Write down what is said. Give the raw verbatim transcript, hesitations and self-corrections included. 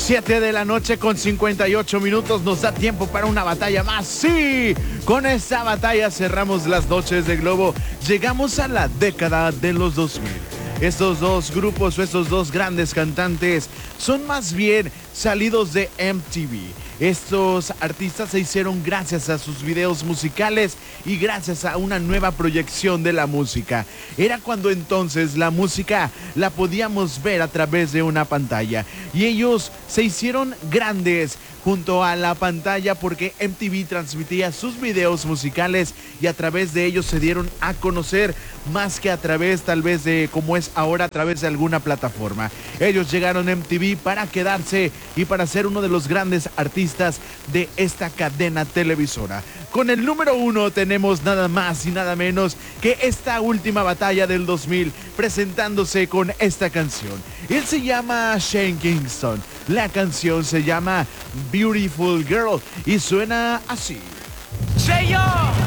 siete de la noche con cincuenta y ocho minutos, nos da tiempo para una batalla más. Sí, con esta batalla cerramos las noches de Globo. Llegamos a la década de los dos mil. Estos dos grupos o estos dos grandes cantantes son más bien salidos de M T V. Estos artistas se hicieron gracias a sus videos musicales y gracias a una nueva proyección de la música. Era cuando entonces la música la podíamos ver a través de una pantalla y ellos se hicieron grandes junto a la pantalla porque M T V transmitía sus videos musicales y a través de ellos se dieron a conocer más que a través tal vez de como es ahora a través de alguna plataforma. Ellos llegaron a M T V para quedarse y para ser uno de los grandes artistas de esta cadena televisora. Con el número uno tenemos nada más y nada menos que esta última batalla del dos mil presentándose con esta canción. Él se llama Shane Kingston. La canción se llama Beautiful Girl y suena así. Say yo!